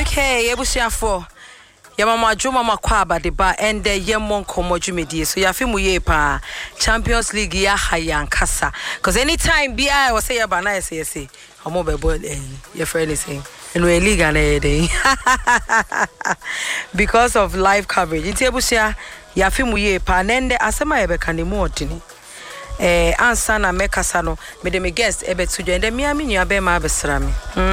Okay, ebusiafo. Yamama Juma Makwaba de ba and the Yemon Komojumedi. So Yafimu Yepa Champions League ya hayan kasa. Cause anytime be I was say Yabana say Homo Bebo your friend is saying and we league and because of live coverage. It's Ebusia Yafimu Yepa and the Asama Ebekanimu Tini. Answer na mekasa no me de me guest ebe to join the Miami Abema Besrami.